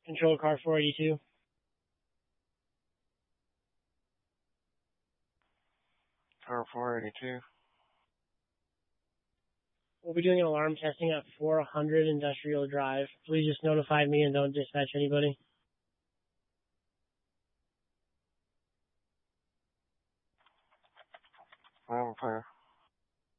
Control car 482. Car 482. We'll be doing an alarm testing at 400 Industrial Drive. Please just notify me and don't dispatch anybody. I'm clear.